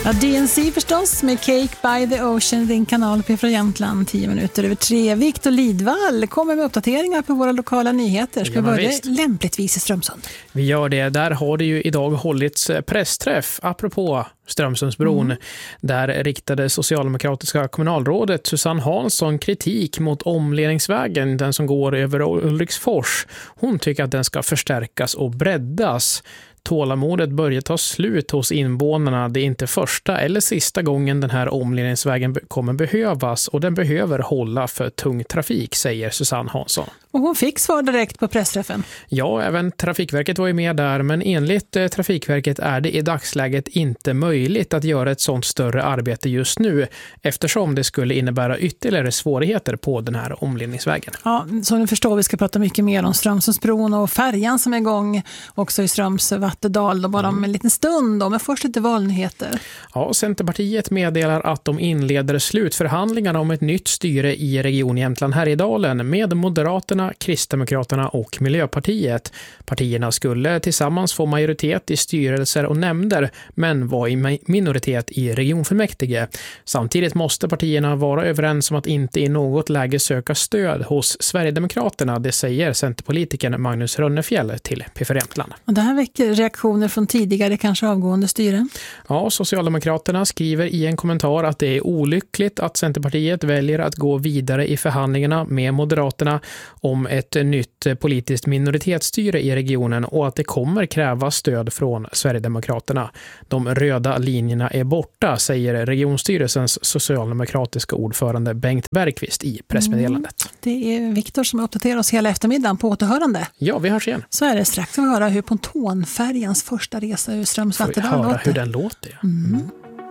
Ja, DNC förstås med Cake by the Ocean, din kanal från Jämtland, 3:10. Viktor Lidvall kommer med uppdateringar på våra lokala nyheter. Ska vi börja lämpligtvis i Strömsund? Vi gör det. Där har det ju idag hållits pressträff apropå Strömsundsbron. Där riktade socialdemokratiska kommunalrådet Susanne Hansson kritik mot omledningsvägen, den som går över Ulriksfors. Hon tycker att den ska förstärkas och breddas. Tålamodet börjar ta slut hos invånarna. Det är inte första eller sista gången den här omledningsvägen kommer behövas, och den behöver hålla för tung trafik, säger Susanne Hansson. Och hon fick svar direkt på pressträffen. Ja, även Trafikverket var ju med där, men enligt Trafikverket är det i dagsläget inte möjligt att göra ett sånt större arbete just nu, eftersom det skulle innebära ytterligare svårigheter på den här omledningsvägen. Ja, så ni förstår, vi ska prata mycket mer om Strömsundsbron och färjan som är igång också i Strömsvattedal då bara om en liten stund då, men först lite valnyheter. Ja, Centerpartiet meddelar att de inleder slutförhandlingarna om ett nytt styre i Region Jämtland Härjedalen med Moderaterna, Kristdemokraterna och Miljöpartiet. Partierna skulle tillsammans få majoritet i styrelser och nämnder, men var i minoritet i regionfullmäktige. Samtidigt måste partierna vara överens om att inte i något läge söka stöd hos Sverigedemokraterna, det säger centerpolitikern Magnus Rönnefjäll till P4 Jämtland. Och det här väcker reaktioner från tidigare kanske avgående styren. Ja, Socialdemokraterna skriver i en kommentar att det är olyckligt att Centerpartiet väljer att gå vidare i förhandlingarna med Moderaterna om ett nytt politiskt minoritetsstyre i regionen och att det kommer kräva stöd från Sverigedemokraterna. De röda linjerna är borta, säger regionstyrelsens socialdemokratiska ordförande Bengt Bergqvist i pressmeddelandet. Det är Viktor som uppdaterar oss hela eftermiddagen på återhörande. Ja, vi hörs igen. Så är det, strax ska vi höra hur pontonfärjans första resa ur Strömsvattedal låter. Hur den låter.